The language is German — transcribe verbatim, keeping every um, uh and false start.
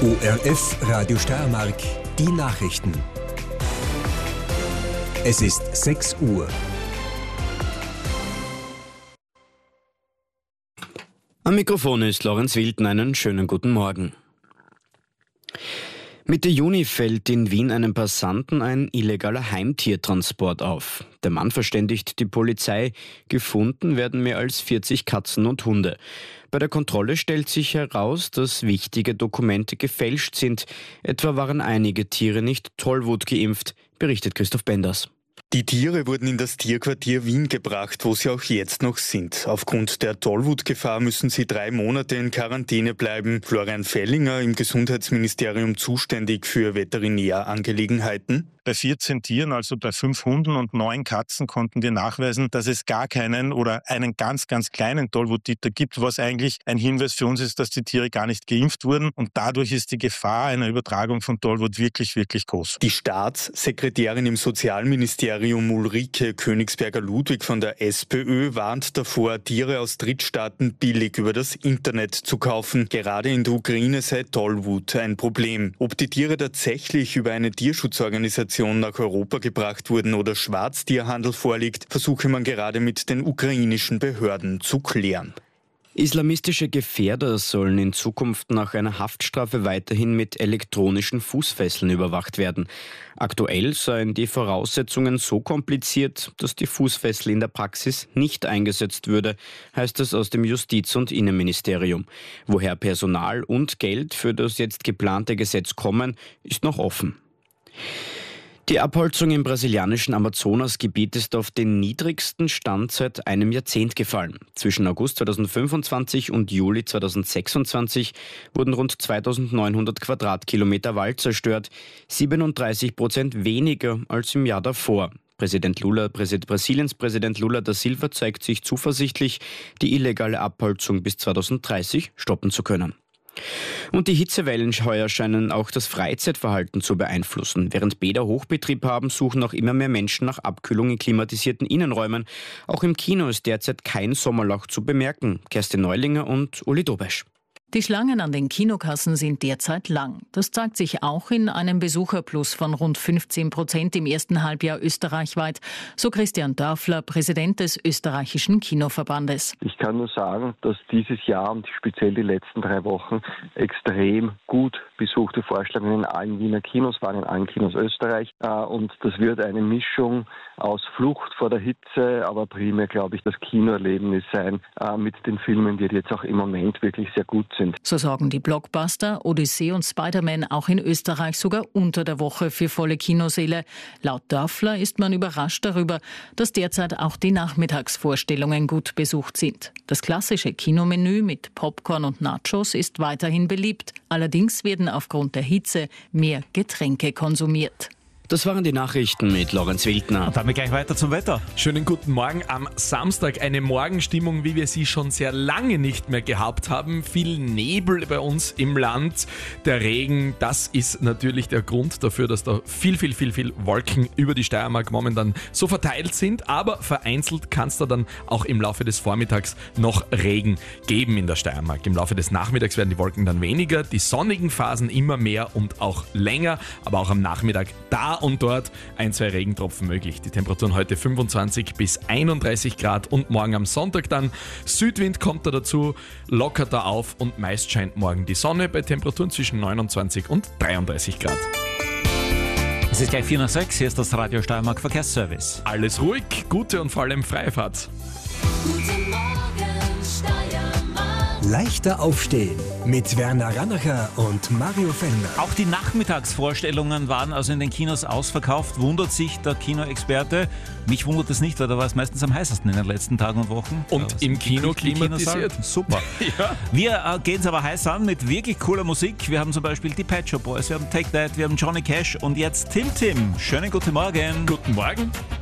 O R F Radio Steiermark, die Nachrichten. Es ist sechs Uhr. Am Mikrofon ist Lorenz Wilden. Einen schönen guten Morgen. Mitte Juni fällt in Wien einem Passanten ein illegaler Heimtiertransport auf. Der Mann verständigt die Polizei. Gefunden werden mehr als vierzig Katzen und Hunde. Bei der Kontrolle stellt sich heraus, dass wichtige Dokumente gefälscht sind. Etwa waren einige Tiere nicht Tollwut geimpft, berichtet Christoph Benders. Die Tiere wurden in das Tierquartier Wien gebracht, wo sie auch jetzt noch sind. Aufgrund der Tollwutgefahr müssen sie drei Monate in Quarantäne bleiben. Florian Fellinger, im Gesundheitsministerium zuständig für Veterinärangelegenheiten. Bei vierzehn Tieren, also bei fünf Hunden und neun Katzen, konnten wir nachweisen, dass es gar keinen oder einen ganz, ganz kleinen Tollwuttiter gibt, was eigentlich ein Hinweis für uns ist, dass die Tiere gar nicht geimpft wurden. Und dadurch ist die Gefahr einer Übertragung von Tollwut wirklich, wirklich groß. Die Staatssekretärin im Sozialministerium Ulrike Königsberger-Ludwig von der SPÖ warnt davor, Tiere aus Drittstaaten billig über das Internet zu kaufen. Gerade in der Ukraine sei Tollwut ein Problem. Ob die Tiere tatsächlich über eine Tierschutzorganisation nach Europa gebracht wurden oder Schwarztierhandel vorliegt, versuche man gerade mit den ukrainischen Behörden zu klären. Islamistische Gefährder sollen in Zukunft nach einer Haftstrafe weiterhin mit elektronischen Fußfesseln überwacht werden. Aktuell seien die Voraussetzungen so kompliziert, dass die Fußfessel in der Praxis nicht eingesetzt würde, heißt es aus dem Justiz- und Innenministerium. Woher Personal und Geld für das jetzt geplante Gesetz kommen, ist noch offen. Die Abholzung im brasilianischen Amazonasgebiet ist auf den niedrigsten Stand seit einem Jahrzehnt gefallen. Zwischen August zweitausendfünfundzwanzig und Juli zweitausendsechsundzwanzig wurden rund zweitausendneunhundert Quadratkilometer Wald zerstört, siebenunddreißig Prozent weniger als im Jahr davor. Präsident Lula, Präsid, Brasiliens Präsident Lula da Silva zeigt sich zuversichtlich, die illegale Abholzung bis zweitausenddreißig stoppen zu können. Und die Hitzewellen heuer scheinen auch das Freizeitverhalten zu beeinflussen. Während Bäder Hochbetrieb haben, suchen auch immer mehr Menschen nach Abkühlung in klimatisierten Innenräumen. Auch im Kino ist derzeit kein Sommerloch zu bemerken. Kerstin Neulinger und Uli Dobesch. Die Schlangen an den Kinokassen sind derzeit lang. Das zeigt sich auch in einem Besucherplus von rund fünfzehn Prozent im ersten Halbjahr österreichweit, so Christian Dörfler, Präsident des österreichischen Kinoverbandes. Ich kann nur sagen, dass dieses Jahr und speziell die letzten drei Wochen extrem gut besuchte Vorstellungen in allen Wiener Kinos waren, in allen Kinos Österreich. Und das wird eine Mischung aus Flucht vor der Hitze, aber primär, glaube ich, das Kinoerlebnis sein mit den Filmen, die jetzt auch im Moment wirklich sehr gut sind. So sorgen die Blockbuster Odyssee und Spider-Man auch in Österreich sogar unter der Woche für volle Kinosäle. Laut Dörfler ist man überrascht darüber, dass derzeit auch die Nachmittagsvorstellungen gut besucht sind. Das klassische Kinomenü mit Popcorn und Nachos ist weiterhin beliebt. Allerdings werden aufgrund der Hitze mehr Getränke konsumiert. Das waren die Nachrichten mit Lorenz Wildner. Und damit gleich weiter zum Wetter. Schönen guten Morgen am Samstag. Eine Morgenstimmung, wie wir sie schon sehr lange nicht mehr gehabt haben. Viel Nebel bei uns im Land. Der Regen, das ist natürlich der Grund dafür, dass da viel, viel, viel, viel Wolken über die Steiermark momentan so verteilt sind. Aber vereinzelt kann es da dann auch im Laufe des Vormittags noch Regen geben in der Steiermark. Im Laufe des Nachmittags werden die Wolken dann weniger, die sonnigen Phasen immer mehr und auch länger. Aber auch am Nachmittag da und dort ein, zwei Regentropfen möglich. Die Temperaturen heute fünfundzwanzig bis einunddreißig Grad und morgen am Sonntag dann. Südwind kommt da dazu, lockert da auf und meist scheint morgen die Sonne bei Temperaturen zwischen neunundzwanzig und dreiunddreißig Grad. Es ist gleich vier nach sechs, hier ist das Radio Steiermark Verkehrsservice. Alles ruhig, gute und vor allem freie Fahrt. Guten Morgen, Steiermark. Leichter aufstehen mit Werner Rannacher und Mario Fellner. Auch die Nachmittagsvorstellungen waren also in den Kinos ausverkauft, wundert sich der Kinoexperte. Mich wundert es nicht, weil da war es meistens am heißesten in den letzten Tagen und Wochen. Und im Kino klimatisiert. Super. Ja. Wir äh, gehen es aber heiß an mit wirklich cooler Musik. Wir haben zum Beispiel die Pet Shop Boys, wir haben Take That, wir haben Johnny Cash und jetzt Tim Tim. Schönen guten Morgen. Guten Morgen.